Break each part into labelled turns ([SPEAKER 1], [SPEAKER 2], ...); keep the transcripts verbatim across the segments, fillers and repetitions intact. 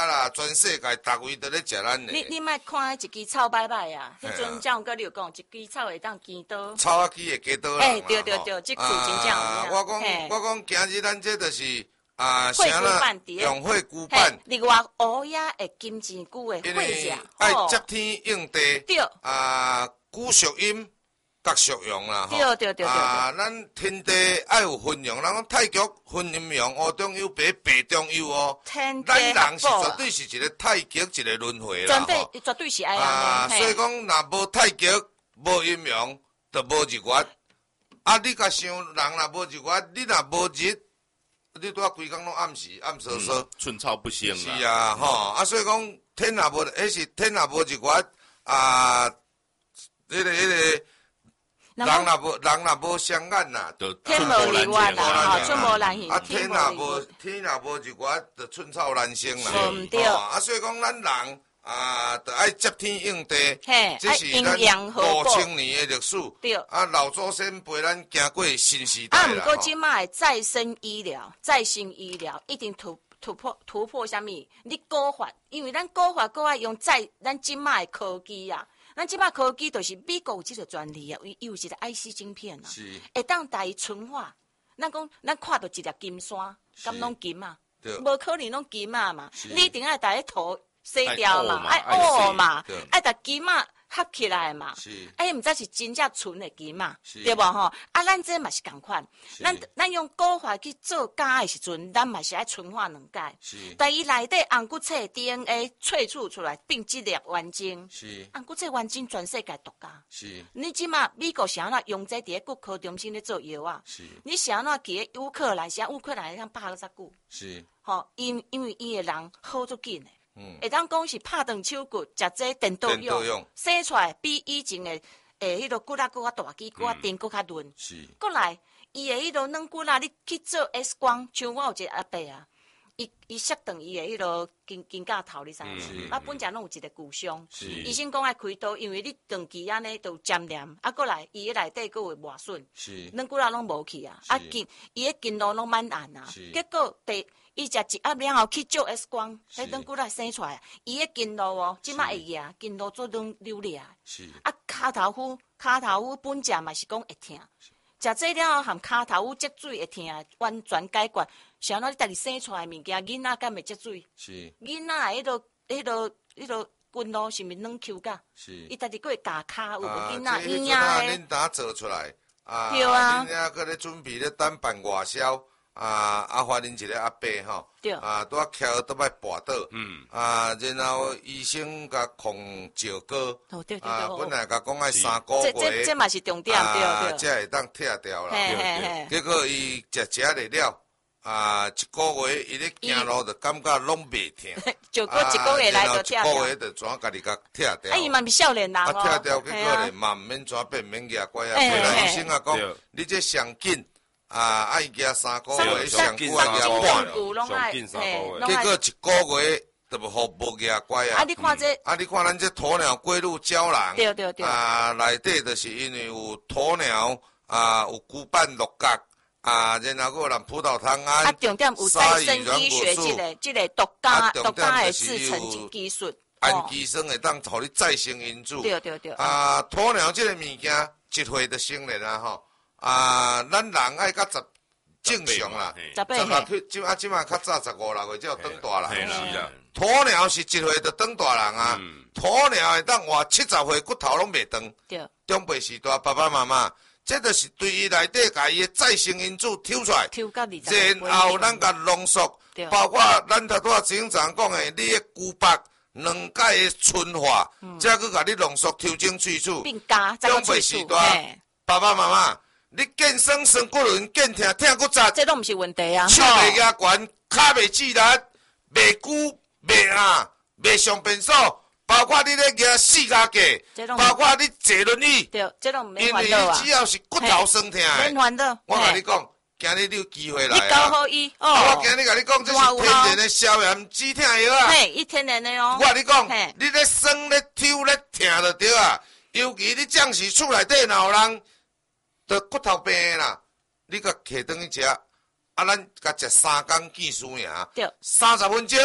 [SPEAKER 1] 啦，全世界逐位都咧食咱的。
[SPEAKER 2] 你你莫看一支草歹歹啊，迄阵像个你有讲，一支草会当见刀。
[SPEAKER 1] 草啊枝会加刀啦。
[SPEAKER 2] 哎，对对对，这句真正有
[SPEAKER 1] 啊，我讲我讲，今日咱这就是啊，
[SPEAKER 2] 血骨板
[SPEAKER 1] 用血骨板。
[SPEAKER 2] 另外，乌鸦会金钱菇的血食，
[SPEAKER 1] 爱接天应地。
[SPEAKER 2] 对。
[SPEAKER 1] 啊，古属阴。各属阳啦，
[SPEAKER 2] 对对对对
[SPEAKER 1] 啊，咱天地爱有分阳，咱讲太极分阴阳，黑中有白，白中有哦。
[SPEAKER 2] 天
[SPEAKER 1] 咱人是绝对是一个太极，一个轮回啦，
[SPEAKER 2] 绝对绝对是爱
[SPEAKER 1] 啊，所以讲，若无太极，无阴阳，就无日月。啊，你甲想，人若无日月，你若无日，你拄啊规工拢暗时暗瑟瑟，
[SPEAKER 3] 寸草不生
[SPEAKER 1] 啦。是啊，吼啊，所以讲天若无，迄是天若无日月啊，迄个迄个。人若无人若无相眼呐，
[SPEAKER 3] 就
[SPEAKER 2] 天无日月啦，春无兰行。
[SPEAKER 1] 啊，天若无天若无日月，就寸草难生啦。
[SPEAKER 2] 唔对。
[SPEAKER 1] 啊，所以讲咱人啊，就爱接天应地。
[SPEAKER 2] 嘿，
[SPEAKER 1] 这是咱五千年的历史。
[SPEAKER 2] 对。
[SPEAKER 1] 啊，老祖先陪咱行过新时代啦。
[SPEAKER 2] 啊，毋过即卖再生医疗、再生医疗一定突突破突破啥物？你古法，因为咱古法搁爱用再咱即卖科技啊。咱即摆科技就是美国有即个专利啊，伊有一个 I C 晶片啊，会当带伊纯化。咱讲，咱看到一粒金山，敢拢金啊？无可能拢金啊嘛！你一定爱带迄土洗掉嘛，爱乌嘛，爱带金啊合起来嘛。哎，毋知是真正纯的金嘛，对无吼？啊，咱这嘛是共款，咱咱用古法去做假的时阵，咱嘛是爱纯化两解。但伊内底红骨册 D N A 萃取出来，并质粒完整。红骨册完整全世界独家。你即马美国想要用这伫咧骨科中心咧做药啊？你想要去乌克兰，像乌克兰像拍了啥久？是，吼，因因为伊的人好足紧的。嗯，会当讲是拍断手骨，食这电动用，生出来比以前的诶迄个骨仔骨较大，肌骨仔长骨较嫩。是，过来伊的迄个软骨仔，你去做 X 光，像我有一个阿伯啊，伊伊摔断伊的迄个肩肩胛头，你知影？啊，本身拢有一个骨伤，医生讲爱开刀，因为你长期安尼都有粘连，啊，过来伊的内底佫有磨损，软骨仔拢无去啊，啊筋伊的筋路拢蛮硬啊，结果第。伊食一盒了后去照 X 光，迄软骨仔生出来，伊个筋路哦，即摆会压，筋路做拢流裂。是啊，骹头虎，骹头虎本食嘛是讲会疼，食这了后含骹头虎积水会疼，完全解决。想到你家己生出来物件，囡仔敢会积水？是囡仔迄落、迄落、迄落筋路是毋是软 Q 甲？是伊家己佫会夹骹，有无囡仔婴仔
[SPEAKER 1] 诶？恁打做出来啊？
[SPEAKER 2] 对啊，
[SPEAKER 1] 恁遐佫咧准备咧等办外销。啊！啊，发现一个阿伯吼，啊，拄啊徛倒摆跋倒，嗯，啊，然后医生甲控照高，啊，本来甲讲爱三个月，
[SPEAKER 2] 这这这嘛是重点，对对，
[SPEAKER 1] 才会当拆掉啦，结果伊食食来了，啊，一个月伊咧行路就感觉拢袂疼，
[SPEAKER 2] 就过一个月来就拆掉，
[SPEAKER 1] 一个月就全家己甲拆掉，
[SPEAKER 2] 啊，伊嘛是少年人哦，
[SPEAKER 1] 啊，拆掉结果咧嘛毋免全变免牙怪啊，本来医生啊讲，你这上紧。啊，爱加三个月，上久啊加半了，
[SPEAKER 3] 上紧三个月，
[SPEAKER 1] 结果一个月都无无牙乖啊！
[SPEAKER 2] 啊，你看这，
[SPEAKER 1] 啊，你看咱这鸵鸟龟鹿胶囊，
[SPEAKER 2] 对对对，
[SPEAKER 1] 啊，内底就是因为有鸵鸟啊，有骨板六角啊，然后有人葡萄糖胺，
[SPEAKER 2] 啊，重点有再生医学这个这个独家独家的制成技术，
[SPEAKER 1] 氨基酸会当互你再生因子，
[SPEAKER 2] 对对对，
[SPEAKER 1] 啊，鸵鸟这个物件一岁就成年啊吼。啊，咱人爱较十正常啦，十六岁，即啊即马较早十五六岁才有长大人。是啦，鸵鸟是一岁就长大人啊。鸵鸟会当活七十岁，骨头拢袂长。对，长辈时代爸爸妈妈，这就是对伊内底甲伊的再生因子抽出来，然后咱甲浓缩，包括咱头拄仔前常讲的，你的骨白两解的纯化，再去甲你浓缩抽整萃取。长辈时代爸爸妈妈。你健身酸骨轮，健疼疼骨扎，
[SPEAKER 2] 这都毋是问题啊！
[SPEAKER 1] 手袂压悬，骹袂自然，袂久袂硬，袂上便所，包括你咧压四脚架，包括你坐轮椅，
[SPEAKER 2] 对，这都毋免烦恼啊！
[SPEAKER 1] 因为只要是骨头酸疼的，
[SPEAKER 2] 免烦恼。
[SPEAKER 1] 我甲你讲，今日你有机会来啊！
[SPEAKER 2] 你教好伊哦。
[SPEAKER 1] 我今日甲你讲，这是天然的消炎止疼药啊！
[SPEAKER 2] 嘿，伊天然的哦。
[SPEAKER 1] 我甲你讲，你咧酸咧抽咧疼就对啊！尤其你将是厝内底若有人。得骨头病啦，你甲摕转去食，啊，咱甲食三工见输赢，三十分钟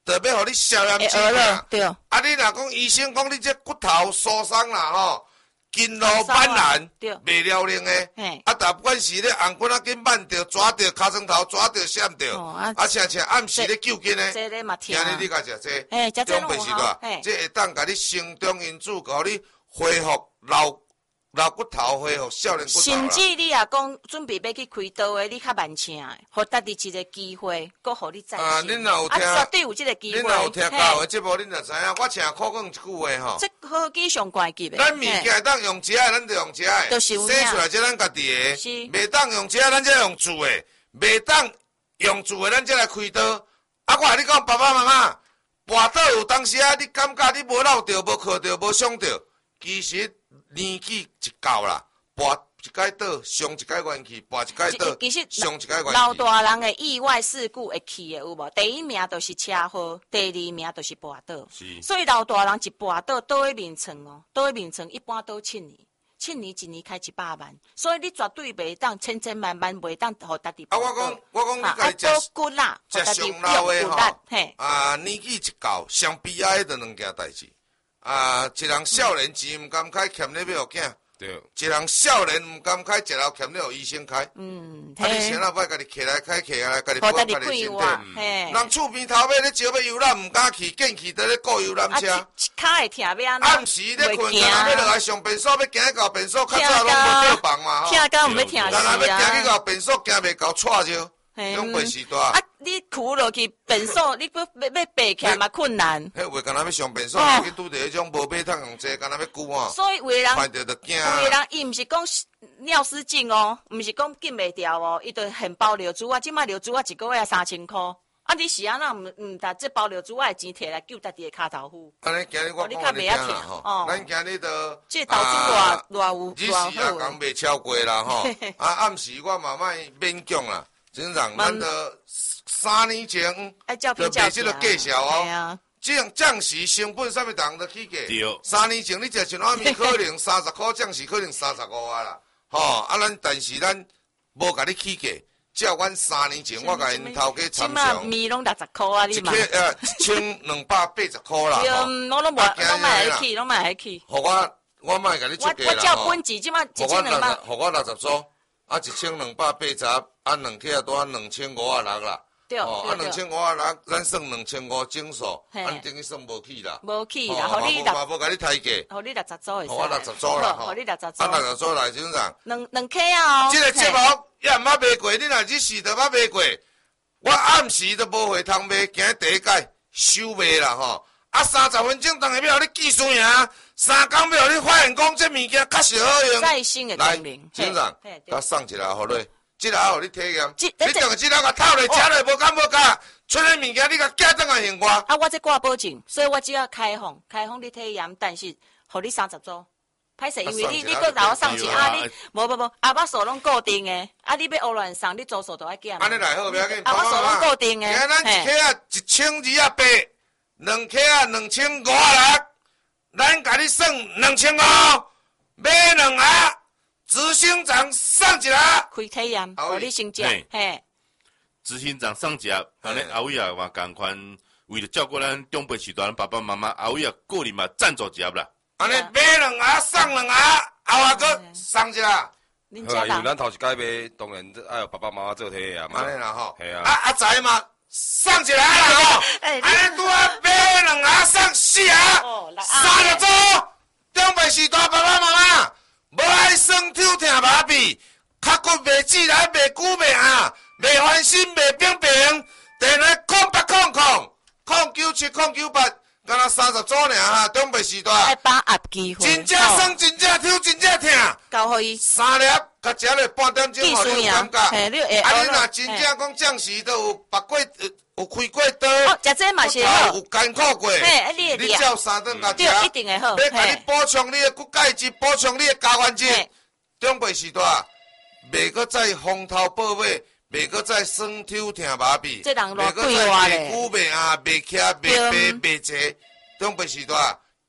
[SPEAKER 1] 就要互你消炎止痛。
[SPEAKER 2] 对。
[SPEAKER 1] 啊，你若讲医生讲你这骨头受伤啦吼，筋络斑斓，袂了令诶。啊，但不管是咧红棍仔筋绊着、抓着尻川头、抓着、闪着，啊，像像暗时咧救筋诶。今日你甲食这，中白时代，这会当甲你生长因子，互你恢复老。老骨头恢复少年骨头啦。
[SPEAKER 2] 甚至你也讲准备要去开刀的，你较慢请的，互家己一个机会，搁互你再生。
[SPEAKER 1] 啊，恁若有听，
[SPEAKER 2] 啊，绝对有这个机会。
[SPEAKER 1] 恁若有听教的节目，恁就知影。我请考讲一句话吼。
[SPEAKER 2] 这科技上关键的。
[SPEAKER 1] 咱物件当用食的，咱就用食的。
[SPEAKER 2] 都是有
[SPEAKER 1] 生出来这咱家己的。
[SPEAKER 2] 是。
[SPEAKER 1] 袂当用食的，咱才用煮的。袂当用煮的，咱才来开刀。啊，我甲你讲，爸爸妈妈，跋倒有当时啊，你感觉你无闹着、无靠着、无伤着，其实年纪一到啦。跋一摆倒，上一摆元气；跋一摆倒，
[SPEAKER 2] 其实
[SPEAKER 1] 上一摆元气。
[SPEAKER 2] 老大人的意外事故会去的有无？第一名就是车祸，第二名就是跋倒。所以老大人一跋倒，倒喺眠床哦，倒喺眠床一般倒七年，七年一年开一百万。所以你绝对袂当千千万万袂当互家己。
[SPEAKER 1] 啊，我讲，我讲，你家己食
[SPEAKER 2] 骨啦，
[SPEAKER 1] 食上老的吼，啊，年纪一到，上悲哀的两件代志。啊，一人少年钱毋甘开，欠咧要互囝。对，一人少年毋甘开，一后欠了互医生开。嗯，啊，你先啊，摆家己起来开，起来，家己保家己身体。人厝边头尾咧招要游览，毋敢去，见去在咧顾游览车。
[SPEAKER 2] 啊，骹会疼要安怎？
[SPEAKER 1] 暗时咧困，干那要落来上便所，要行到便所，较早拢无倒房嘛。
[SPEAKER 2] 疼到毋要疼死啊！
[SPEAKER 1] 干那要行去到便所，行袂到错着。中背时代。
[SPEAKER 2] 啊，你扶落去便所，你要要要爬起来嘛困难。
[SPEAKER 1] 迄话干那要上便所，去拄着迄种无马桶用坐，干那要cứu啊。
[SPEAKER 2] 所以有的人，
[SPEAKER 1] 看到就惊。
[SPEAKER 2] 有的人伊毋是讲尿失禁哦，毋是讲禁袂掉哦，伊就现包尿珠啊，即摆尿珠啊一个月啊三千箍。啊，你是安那毋毋达这包尿珠啊的钱摕来救家己的骹头夫？
[SPEAKER 1] 安尼今日我讲你听啦吼，咱今日都
[SPEAKER 2] 这投资偌偌有
[SPEAKER 1] 偌好。日时也讲袂超过啦吼，啊暗时我嘛莫勉强啦。真让咱的三年前就卖这个价销哦，降降时成本啥物人都起价。三年前你食一碗面可能三十块，降时可能三十五啊啦。吼，啊咱但是咱无甲你起价，照阮三年前我甲因头家参详。
[SPEAKER 2] 即面拢六十块啊，你嘛？
[SPEAKER 1] 一克呃一千两百八十块啦。
[SPEAKER 2] 对，我拢无，拢卖会起，拢卖会起。
[SPEAKER 1] 互我，我卖甲你出价啦。
[SPEAKER 2] 我我照本钱，即马一千两百。
[SPEAKER 1] 互我六十组。啊，一千两百八十，啊，两克啊，多两千五啊六啦。
[SPEAKER 2] 对，
[SPEAKER 1] 哦，啊，两千五啊六，咱算两千五整数，啊，等于算无起啦。
[SPEAKER 2] 无起啦，互你六，
[SPEAKER 1] 嘛无甲你抬价。
[SPEAKER 2] 互你六十组会使。
[SPEAKER 1] 互我六十组啦，
[SPEAKER 2] 互你六十组。
[SPEAKER 1] 啊，六十组来正常。
[SPEAKER 2] 两两克啊！
[SPEAKER 1] 这个节目也毋捌卖过，你若日时都捌卖过，我暗时都无会通卖，今第一届收卖啦吼。啊，三十分钟当下要互你技术赢。三工要你发现讲这物件确实好用，
[SPEAKER 2] 再生的功能，
[SPEAKER 1] 先生，甲送一下好你，这下互你体验。你当这下甲透落食落无敢无敢，出个物件你甲寄转来还我。
[SPEAKER 2] 啊，我这挂保证，所以我只要开放，开放你体验，但是互你三十组，歹势，因为你你搁甲我送钱啊，你无无无，啊我数拢固定的，啊你要乌乱送，你组数都爱减。
[SPEAKER 1] 安尼来好，不要紧。
[SPEAKER 2] 啊我数拢固定的。
[SPEAKER 1] 今咱一克啊一千二啊八，两克啊两千五啊六。咱甲你算两千五，买两盒，执行长送一盒，
[SPEAKER 2] 开体验，互你先食，嘿。
[SPEAKER 3] 执行长送一盒，安尼阿伟啊嘛共款，为了照顾咱中辈时代咱爸爸妈妈，阿伟啊个人嘛赞助一盒啦。
[SPEAKER 1] 安尼买两盒送两盒，后下个送一盒。
[SPEAKER 4] 好啊，因为咱头一届买，当然爱有爸爸妈妈做体验嘛。
[SPEAKER 1] 安尼啦吼，
[SPEAKER 4] 系啊。
[SPEAKER 1] 啊啊知嘛？送一盒啦吼，安尼拄啊买两盒送四盒，三十组，中辈时代爸爸妈妈，无爱酸痛疼麻痹，脚骨袂自然，袂久袂硬，袂翻身，袂平平，电话空八空空，空九七空九八，敢若三十组尔哈，中辈时代。
[SPEAKER 2] 爱把握机会。
[SPEAKER 1] 真正酸，真正痛，真正疼。
[SPEAKER 2] 交互伊。
[SPEAKER 1] 三粒，甲食落半点钟，互你有感觉。啊，你若真正讲暂时都有拔过。有开过刀，
[SPEAKER 2] 哦，食这嘛是好，
[SPEAKER 1] 有艰苦过，
[SPEAKER 2] 嘿，你
[SPEAKER 1] 你照三顿甲食，
[SPEAKER 2] 对，一定会好。
[SPEAKER 1] 要甲你补充你的骨钙质，补充你的胶原质。中辈时代，袂搁再风头暴尾，袂搁再酸痛疼麻痹，
[SPEAKER 2] 这人
[SPEAKER 1] 袂搁再袂久袂硬，袂徛，袂白，袂坐。中辈时代，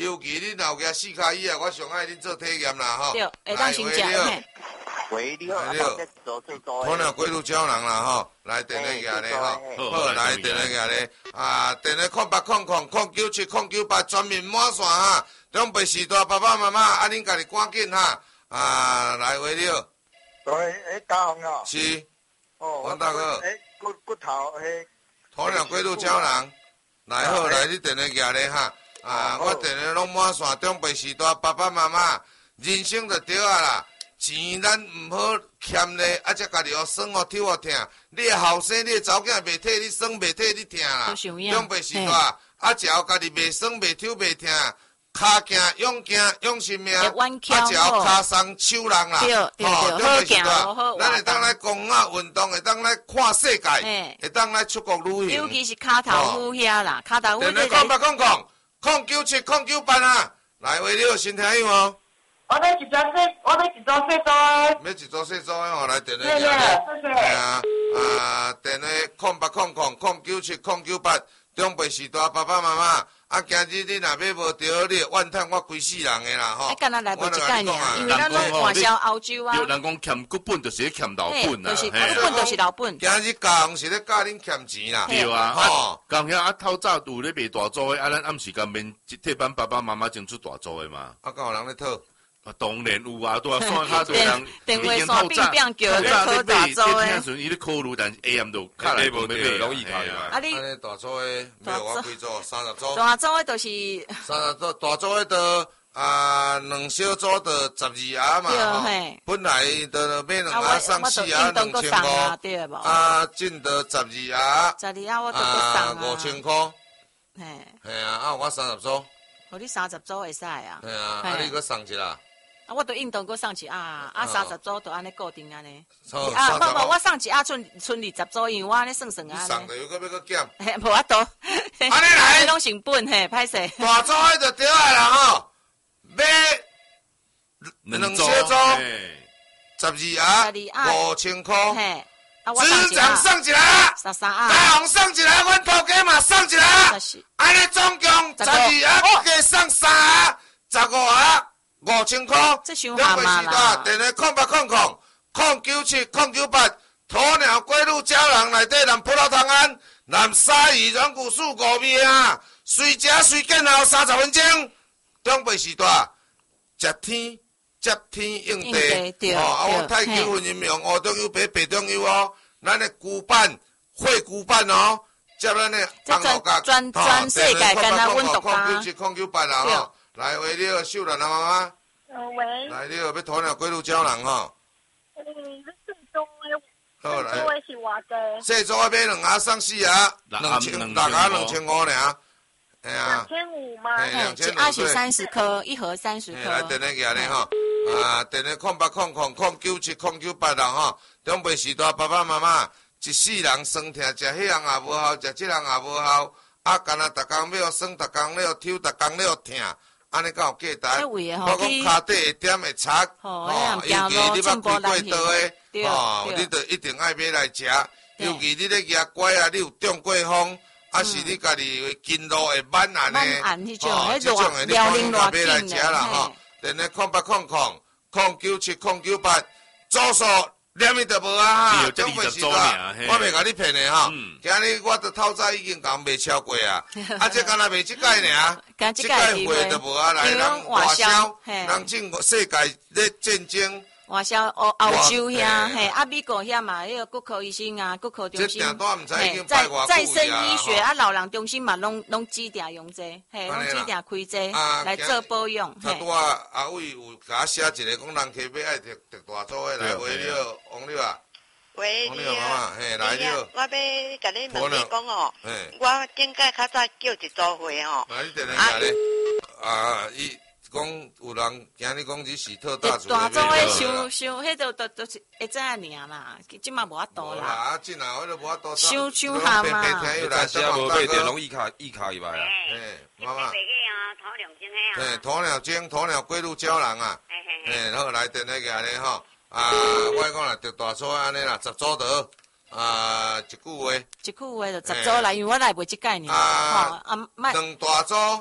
[SPEAKER 1] 尤其你老家四卡以啊，我上爱恁做体验啦吼。
[SPEAKER 2] 对，会当先食。
[SPEAKER 5] 喂，你好，
[SPEAKER 1] 你好，鸵鸟龟鹿胶囊啦吼，来电话下咧吼，好来电话下咧，啊，电话空八空空空九七空九八全面满线哈，中北时代爸爸妈妈，啊恁家己赶紧哈，啊来喂你好。
[SPEAKER 5] 对，诶，大雄哦。
[SPEAKER 1] 是。
[SPEAKER 5] 哦。
[SPEAKER 1] 王大哥。
[SPEAKER 5] 诶，骨骨头诶。
[SPEAKER 1] 鸵鸟龟鹿胶囊，来好来你电话下咧哈，啊我电话拢满线，中北时代爸爸妈妈，人生就对啊啦。钱咱唔好欠咧，啊！才家己学耍哦，抽哦疼。你后生，你查某囝袂体，你耍袂体，你疼啦。长辈时代，啊！只要家己袂耍、袂抽、袂疼，骹行、勇行、勇性命，啊！只要骹松手人啦。
[SPEAKER 2] 哦，
[SPEAKER 1] 长辈时代，咱会当来公园运动，会当来看世界，会当来出国旅行。
[SPEAKER 2] 尤其是骹头虎遐啦，骹头虎。
[SPEAKER 1] 电话空八空空空九七空九八啊！来，为你新听友哦。
[SPEAKER 6] 我要一张细，我要一张细组的。
[SPEAKER 1] 要一张细组的吼，来电话。
[SPEAKER 6] 谢谢，谢谢。
[SPEAKER 1] 系啊，啊，电话空八空空空九七空九八，长辈时代爸爸妈妈，啊，今日你若要无着，你怨叹我规世人的啦吼。
[SPEAKER 2] 哎，干那来不及概念，因为咱拢外销欧洲啊。
[SPEAKER 3] 有人讲欠骨本就是欠老本啦，
[SPEAKER 2] 就是骨本就是老本。
[SPEAKER 1] 今日教是咧教恁欠钱啦。
[SPEAKER 3] 对啊，吼，讲遐啊透早有咧卖大租的，啊，咱暗时间免替班爸爸妈妈争取大租的嘛。
[SPEAKER 1] 啊，敢有人咧讨？
[SPEAKER 3] 啊，当然有啊，都啊，线卡都人
[SPEAKER 2] 电话线并并叫咧讨大租的。
[SPEAKER 3] 听阵伊咧考虑，但是 A M 都卡来无买
[SPEAKER 4] 容易卡嘛。
[SPEAKER 2] 啊，你
[SPEAKER 1] 大租的没有我几租，三十租。
[SPEAKER 2] 大租的就是
[SPEAKER 1] 三十租，大租的都啊，两小租就十二牙嘛吼。本来就买两牙送四牙两千块，啊，进到十二牙，
[SPEAKER 2] 十二牙我都
[SPEAKER 1] 啊五千块。
[SPEAKER 2] 嘿，
[SPEAKER 1] 系啊，啊我三十租。
[SPEAKER 2] 互你三十组会使啊？
[SPEAKER 1] 系啊，啊你搁送一啦？
[SPEAKER 2] 啊，我都运动搁送一啊，啊三十组都安尼固定安尼。
[SPEAKER 1] 啊，
[SPEAKER 2] 不不，我送一啊，剩剩二十组，因为我安尼算算啊。
[SPEAKER 1] 送着又搁要搁减。
[SPEAKER 2] 嘿，无法度。安
[SPEAKER 1] 尼来，
[SPEAKER 2] 拢成本嘿，歹势。
[SPEAKER 1] 大组迄就对啊啦吼，买两小组，十二啊，五千块。嘿。只长送一啦，
[SPEAKER 2] 十三啊，
[SPEAKER 1] 大红送一啦，阮头家嘛送一啦，安尼总共十二啊，加送三啊，十五啊，五千块。
[SPEAKER 2] 这伤蛤蟆啦！
[SPEAKER 1] 电话空八空空空九七空九八，鸵鸟龟鹿胶囊内底南葡萄糖胺、南鲨鱼软骨素五味啊，随食随见效三十分钟。长辈时代，食天。接天应地，哦，啊，我太极分阴阳，乌中有白，白中有哦，咱的骨板、血骨板哦，接咱的红毛角，
[SPEAKER 2] 全全世界跟他阮独家。
[SPEAKER 1] 空九七空九八啦吼，来喂你好，秀兰啊妈妈。
[SPEAKER 6] 喂。
[SPEAKER 1] 来你好，要鸵鸟龟鹿胶囊吼。
[SPEAKER 6] 诶，你最终的，
[SPEAKER 1] 好来。
[SPEAKER 6] 最终的是偌济？
[SPEAKER 1] 最终的买两盒送四盒，两千六盒两千五尔。哎呀。
[SPEAKER 6] 两千五吗？
[SPEAKER 1] 两千五。
[SPEAKER 2] 二是三十颗，一盒三十颗。
[SPEAKER 1] 来电话给你吼。啊，电话空八空空空九七空九八啦吼，长辈时代爸爸妈妈一世人酸疼，食迄人也无效，食即人也无效，啊，干那逐工要酸，逐工要抽，逐工要疼，安尼敢有价值？我讲骹底会点会擦，哦，尤其你捌开过刀的，哦，你着一定爱买来食，尤其你咧牙拐啊，你有中过风，啊是你家己筋络会慢安尼，哦，即种的你可能买来食啦吼。电话空八空空空九七空九八，住宿连伊都无啊哈，长辈时代，我袂甲你骗的哈。今日我都透早已经讲卖超过啊，啊这敢若卖即届尔，即届货都无啊，来人外销，人整世界咧战争。
[SPEAKER 2] 外销欧欧洲遐，嘿，啊美国遐嘛，迄个骨科医生啊，骨科中心，嘿，再再生医学啊，老人中心嘛，拢拢指定用这，嘿，拢指定开这来做保养。
[SPEAKER 1] 嘿，拄啊，阿伟有甲我写一个讲人客要爱摕摕大组的来，喂你好，王六啊。
[SPEAKER 7] 喂，你好，
[SPEAKER 1] 嘿，来你好。
[SPEAKER 7] 我要甲你问你讲哦，我顶届较早叫一组货哦。
[SPEAKER 1] 来，你电话咧，啊，伊。讲有人今日讲只是特大组的，
[SPEAKER 2] 大组的伤伤，迄都都都是会知啊尔啦，即嘛无法度啦。
[SPEAKER 1] 啊，真啊，我都无法度。
[SPEAKER 2] 伤伤下嘛。
[SPEAKER 1] 你在
[SPEAKER 4] 家无买电容易卡易卡入来啊。
[SPEAKER 1] 哎，妈妈。
[SPEAKER 7] 鸵鸟精嘿
[SPEAKER 1] 啊。哎，鸵鸟精，鸵鸟龟鹿胶囊啊。嘿嘿嘿。哎，好来电话给你吼，啊，我讲啦，着大组安尼啦，十组得，啊，一句话。
[SPEAKER 2] 一句话就十组啦，因为我来袂即概念。
[SPEAKER 1] 啊，啊，两大组。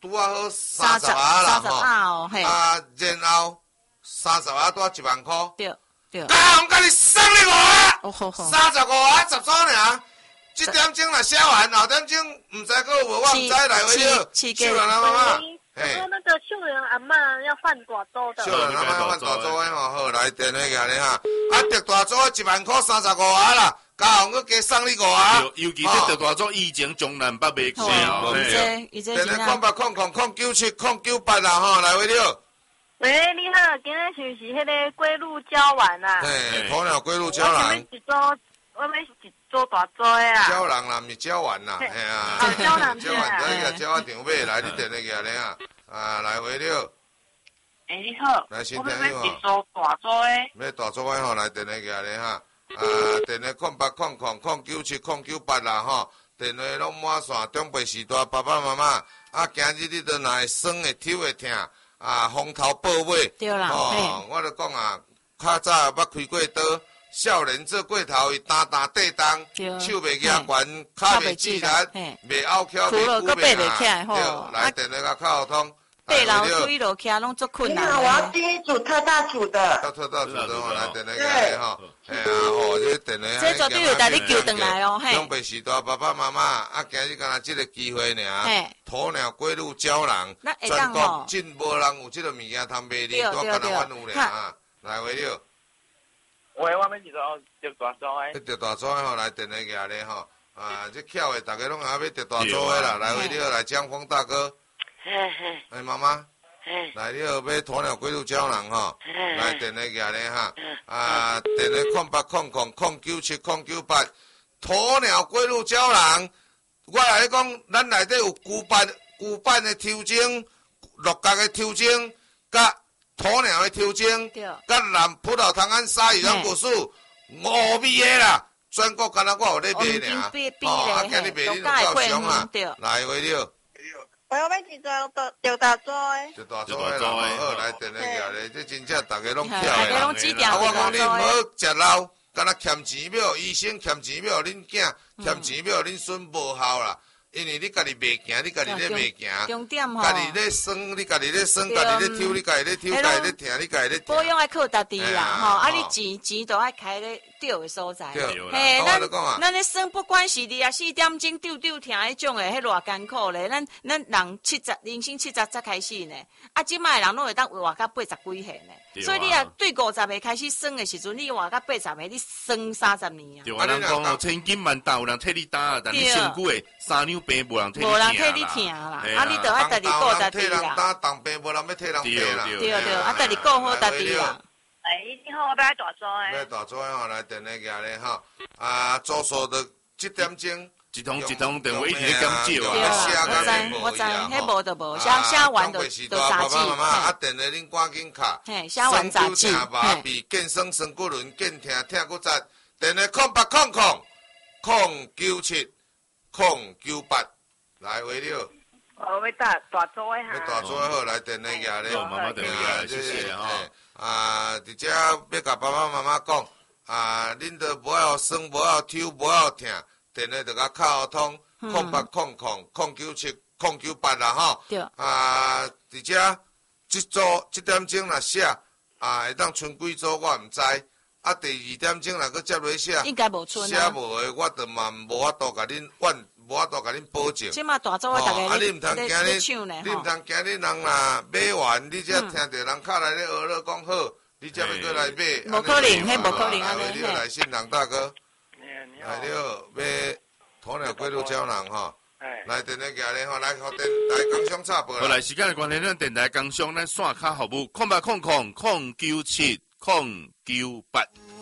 [SPEAKER 1] 拄啊好三十啊啦吼，啊，然后三十啊拄一万块，
[SPEAKER 2] 对对。
[SPEAKER 1] 嘉宏甲你送你五啊，三十五啊十组尔，这点钟若写完，后点钟唔知佫有无，我唔知来回了。秀兰啊妈妈，
[SPEAKER 6] 嘿，我那个秀兰阿嬷要换大组的。
[SPEAKER 1] 秀兰阿嬷要换大组的吼，好来电话个咧哈，啊得大组一万块三十五啊啦。嘉宏佫加送你五啊！
[SPEAKER 3] 尤其这特大组以前从南北卖过哦。
[SPEAKER 1] 电话空八空空空九七空九八啦吼，来回了。
[SPEAKER 6] 喂，你好，今日是不是迄个龟鹿胶丸啊？
[SPEAKER 1] 嘿，鸵鸟龟鹿胶囊。
[SPEAKER 6] 我想要一组，我要一组大组的啊。
[SPEAKER 1] 胶囊啦，毋是胶丸啦，嘿啊。
[SPEAKER 6] 哦，胶囊
[SPEAKER 1] 胶丸在个胶啊场买来，你电话个咧啊，啊来回了。
[SPEAKER 6] 诶，你好。
[SPEAKER 1] 来先
[SPEAKER 6] 听
[SPEAKER 1] 听你
[SPEAKER 6] 好。我要一组大组的。
[SPEAKER 1] 要大组的吼，来电话个咧哈。啊，电话空八空空空九七空九八啦吼，电话拢满线，长辈时代爸爸妈妈，啊，今日你都若会酸会抽会痛，啊，风头报尾，
[SPEAKER 2] 对啦，
[SPEAKER 1] 哦，我就讲啊，较早捌开过刀，少年做过头，伊单单对当，手袂举悬，脚袂自力，袂拗翘，袂骨袂啊，对，来电话甲靠通。
[SPEAKER 2] 背楼推落去拢足困难。
[SPEAKER 8] 你好，我要订一组特大组的。
[SPEAKER 1] 要特大组的吼，来电话个吼，哎呀吼，这电话。
[SPEAKER 2] 这绝对会带你救回来哦，嘿。
[SPEAKER 1] 长辈时代爸爸妈妈，啊，今日敢若这个机会尔，鸵鸟龟鹿胶囊，全国真无人有这个物件通卖你，多敢若阮有咧啊，来回了。
[SPEAKER 5] 喂，我们是说着大组诶。
[SPEAKER 1] 着大组诶吼，来电话个咧吼，啊，这巧诶，大家拢还要着大组诶啦，来回了，来江峰大哥。嘿嘿，哎妈妈，来你要买鸵鸟龟鹿胶囊吼，来电话个咧哈，啊电话空八空空空九七空九八，鸵鸟龟鹿胶囊，我来讲，咱内底有旧版旧版的抽精，六角的抽精，甲鸵鸟的抽精，甲蓝葡萄糖胺鲨鱼软骨素，五味的啦，全国敢若我有咧卖尔，哦，啊今日卖你都够凶啊，来回了。
[SPEAKER 7] 我要买一张大着大组的，
[SPEAKER 1] 着大组的啦，好来电话个咧，这真正大家拢巧的啦。
[SPEAKER 2] 啊，
[SPEAKER 1] 我讲你唔好食老，敢若欠钱要，医生欠钱要，恁囝欠钱要，恁孙无效啦。因为你家己袂行，你家己咧袂行，
[SPEAKER 2] 重点吼，
[SPEAKER 1] 家己咧酸，你家己咧酸，家己咧抽，你家己咧抽，家己咧疼，你家己咧疼。
[SPEAKER 2] 保养爱靠家己啦，吼，啊，你钱钱都爱开咧对的所在。
[SPEAKER 1] 嘿，
[SPEAKER 2] 咱咱咧酸，不管是二十四点钟丢丢疼迄种诶，迄偌艰苦咧。咱咱人七十人生七十才开始呢，啊，即摆人拢会当活到八十几岁呢。所以你啊，对五十岁开始酸的时阵，你活到八十岁，你酸三十年啊。
[SPEAKER 3] 对啊，人讲哦，千金万担有人替你担，但你身躯诶三两病无人替你
[SPEAKER 2] 无人替你疼啦，啊，你着爱家己顾家己啦。
[SPEAKER 1] 担当病无人要替人病啦。
[SPEAKER 2] 对对，啊，家己顾好家己啦。
[SPEAKER 6] 哎，你好，我买大组诶。
[SPEAKER 1] 买大组诶吼，来电话个咧吼，啊，做数的七点钟。
[SPEAKER 3] 一通一通电话一直咧减少啊！
[SPEAKER 2] 对啊，我知我知，迄无就无，写写完就就杂志。
[SPEAKER 1] 啊，电话恁赶紧卡。
[SPEAKER 2] 嘿，写完杂志。
[SPEAKER 1] 酸痛麻痹、健身、酸骨轮、健疼、疼骨折，电话空八空空空九七空九八，来回了。
[SPEAKER 6] 我要大大组诶哈。
[SPEAKER 1] 要大组诶好，来电话个咧。
[SPEAKER 3] 妈妈电话谢谢哈。
[SPEAKER 1] 啊，直接要甲爸爸妈妈讲，啊，恁都无要酸，无要抽，无要疼。电话就甲靠通，空八空空空九七空九八啦吼。
[SPEAKER 2] 对。
[SPEAKER 1] 啊，而且这组这点钟若写，啊，会当剩几组我毋知。啊，第二点钟若搁接落写，
[SPEAKER 2] 应该无剩啊。
[SPEAKER 1] 写无诶，我着嘛无法度甲恁阮，无法度甲恁保证。
[SPEAKER 2] 即马大组诶，大家咧咧抢咧
[SPEAKER 1] 吼。你毋通惊你人若买完，你才听着人敲来咧学了讲好，你才要过来买。
[SPEAKER 2] 无可能，迄无可能安尼。
[SPEAKER 1] 来，新郎大哥。来了，买鸵鸟龟鹿胶囊吼，来电话个咧吼，来互电来工商插播啦。
[SPEAKER 3] 好来，时间的关系，咱电台工商咱线卡服务，空八空空空九七空九八。